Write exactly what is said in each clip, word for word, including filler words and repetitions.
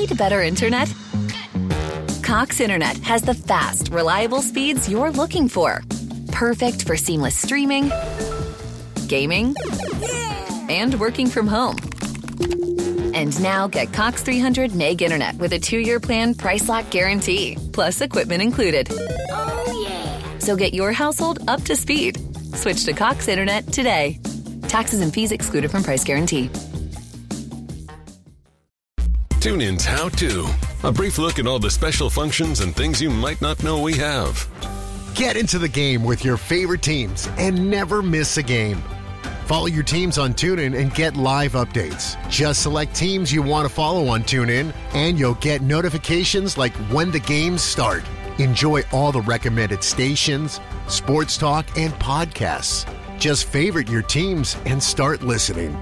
Need better internet? Cox Internet has the fast, reliable speeds you're looking for. Perfect for seamless streaming, gaming, and working from home. And now get Cox three hundred meg internet with a two-year plan price lock guarantee, plus equipment included. Oh, yeah. So get your household up to speed. Switch to Cox Internet today. Taxes and fees excluded from price guarantee. TuneIn's How To. A brief look at all the special functions and things you might not know we have. Get into the game with your favorite teams and never miss a game. Follow your teams on TuneIn and get live updates. Just select teams you want to follow on TuneIn, and you'll get notifications like when the games start. Enjoy all the recommended stations, sports talk, and podcasts. Just favorite your teams and start listening.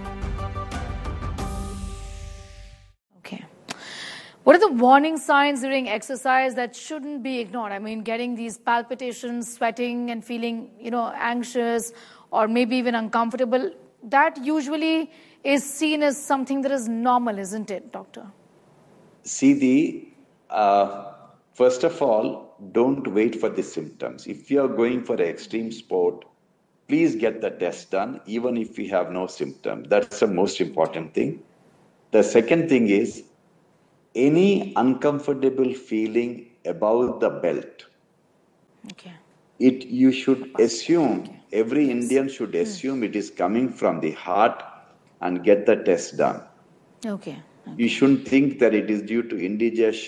Okay. What are the warning signs during exercise that shouldn't be ignored? I mean, getting these palpitations, sweating, and feeling, you know, anxious, or maybe even uncomfortable, that usually is seen as something that is normal, isn't it, doctor? See, the uh, first of all, don't wait for the symptoms. If you are going for an extreme sport, please get the test done, even if you have no symptom. That's the most important thing. The second thing is, any uncomfortable feeling above the belt, Okay. it you should assume, okay. every Indian should assume it is coming from the heart and get the test done. Okay. Okay. You shouldn't think that it is due to indigestion